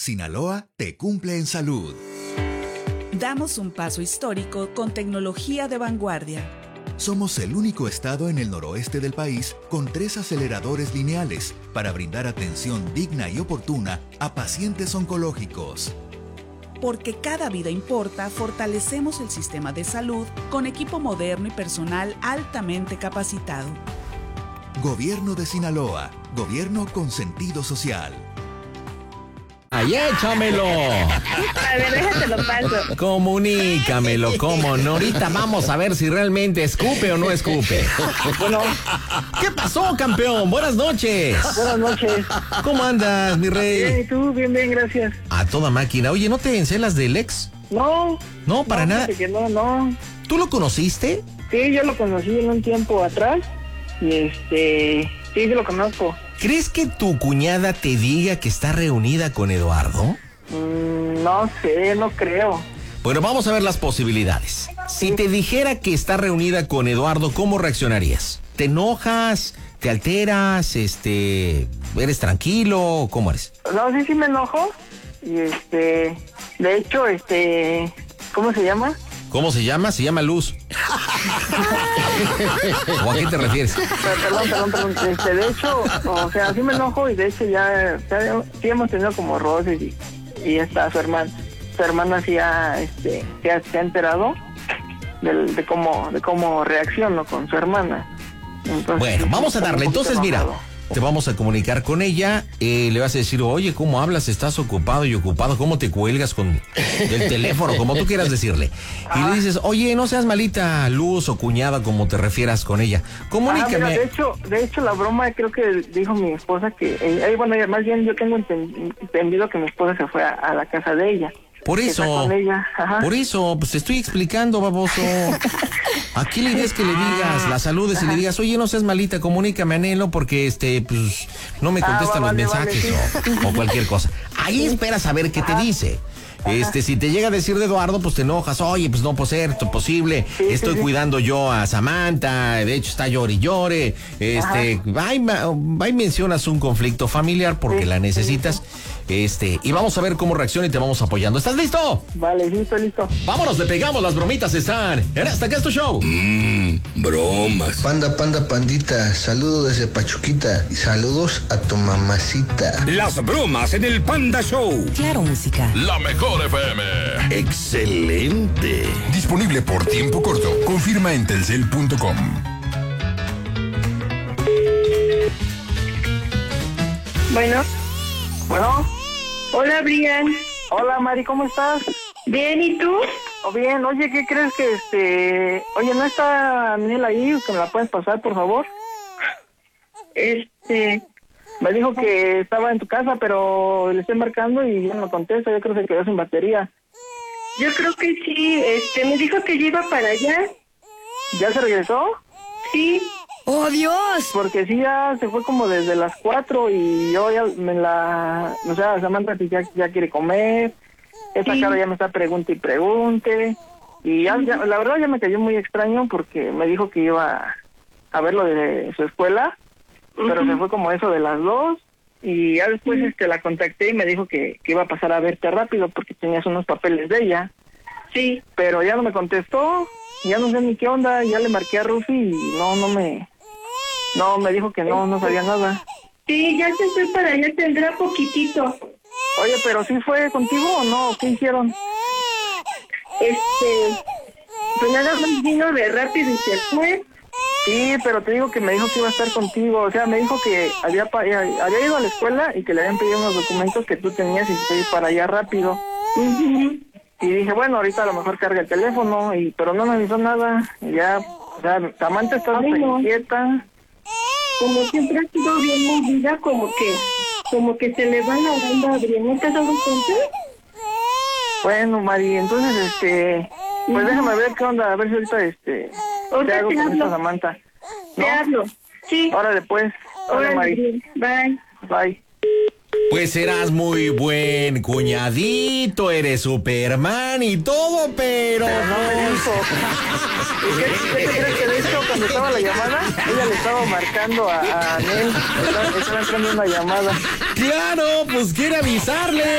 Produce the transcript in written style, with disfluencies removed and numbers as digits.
Sinaloa te cumple en salud. Damos un paso histórico con tecnología de vanguardia. Somos el único estado en el noroeste del país con 3 aceleradores lineales para brindar atención digna y oportuna a pacientes oncológicos. Porque cada vida importa, fortalecemos el sistema de salud con equipo moderno y personal altamente capacitado. Gobierno de Sinaloa. Gobierno con sentido social. ¡Ay, échamelo! A ver, déjate lo paso. Comunícamelo, ¿cómo no? Ahorita vamos a ver si realmente escupe o no escupe. Bueno, ¿Qué pasó, campeón? Buenas noches. buenas noches. ¿Cómo andas, mi Bien, rey? ¿y tú? Bien, gracias. A toda máquina. Oye, ¿no te encelas del ex? No. No, para nada. fíjate que no. ¿Tú lo conociste? Sí, yo lo conocí en un tiempo atrás. Y sí lo conozco. ¿Crees que tu cuñada te diga que está reunida con Eduardo? No sé, no creo. Bueno, vamos a ver las posibilidades. Si te dijera que está reunida con Eduardo, ¿cómo reaccionarías? ¿Te enojas? ¿Te alteras? ¿Eres tranquilo? ¿Cómo eres? No, sí me enojo. Y de hecho, ¿cómo se llama? ¿Cómo se llama? Se llama Luz. ¿O a qué te refieres? Perdón. De hecho, o sea, sí me enojo y de hecho ya sí hemos tenido como roces y está su hermana sí se ha enterado de cómo reacciono con su hermana. Entonces, Bueno, vamos a darle. Entonces, mira, te vamos a comunicar con ella. Le vas a decir, oye, ¿cómo hablas? ¿Estás ocupado y ocupado? ¿Cómo te cuelgas con el teléfono? Como tú quieras decirle. Y le dices, oye, no seas malita, Luz o cuñada, como te refieras con ella. Comunícame. Mira, de hecho, la broma creo que dijo mi esposa que... bueno, más bien yo tengo entendido que mi esposa se fue a la casa de ella. Por eso, Con ella. Ajá. por eso, pues te estoy explicando, baboso. Aquí la idea es que le digas, la saludes y le digas, oye, no seas malita, comunícame, Anhelo, porque pues no me contestan los mensajes o cualquier cosa. Ahí esperas a ver qué te dice. Si te llega a decir de Eduardo, pues te enojas. Oye, pues no puede ser posible. Estoy cuidando yo a Samantha. De hecho, está llore y llore. Ahí mencionas un conflicto familiar porque la necesitas. Y vamos a ver cómo reacciona y te vamos apoyando. ¿Estás listo? Vale, listo. Vámonos, le pegamos, las bromitas están en Hasta Acá es tu show. Bromas. Panda, pandita, saludos desde Pachuquita y saludos a tu mamacita. Las bromas en el Panda Show. Claro, música. La mejor FM. Excelente. Disponible por tiempo corto. Confirma en telcel.com. Bueno, hola, Brian. Hola, Mari, ¿cómo estás? Bien, ¿y tú? Bien, oye, ¿qué crees que Oye, ¿no está Nel ahí? ¿Que me la puedes pasar, por favor? Me dijo que estaba en tu casa, pero le estoy marcando y ya no me contesta. Yo creo que se quedó sin batería. Yo creo que sí, me dijo que yo iba para allá. ¿Ya se regresó? Sí. ¡Oh, Dios! Porque sí, ya se fue como desde las 4 y yo ya o sea, Samantha ya quiere comer. Esta cara ya me está pregunte y pregunte. Y ya, la verdad ya me cayó muy extraño porque me dijo que iba a ver lo de su escuela, pero se fue como eso de las 2. Y ya después la contacté y me dijo que iba a pasar a verte rápido porque tenías unos papeles de ella. Sí. Pero ya no me contestó, ya no sé ni qué onda. Ya le marqué a Rufi y no me dijo que no sabía nada. Sí, ya se fue para allá, tendrá poquitito. Oye, pero ¿sí fue contigo o no? ¿Qué hicieron? Pues nada más vino de rápido y se fue. Sí, pero te digo que me dijo que iba a estar contigo. O sea, me dijo que había ido a la escuela y que le habían pedido unos documentos que tú tenías y que ir para allá rápido. Y dije, bueno, ahorita a lo mejor carga el teléfono, pero no me avisó nada. Y ya, o sea, Samantha está inquieta. Como siempre ha sido bien movida, como que se le va la banda a Brian. ¿No te has dado cuenta? Bueno, Mari, entonces, pues déjame ver qué onda, a ver si ahorita, Ahorita te hago te con hablo. esta Samantha. Te hablo. Sí. Órale, pues. Órale, Mari. Bye. Pues serás muy buen cuñadito, eres Superman y todo, pero no me dijo. ¿Qué crees que de hecho cuando estaba la llamada, ella le estaba marcando a Nel, estaba entrando una llamada? Claro, pues quiere avisarle.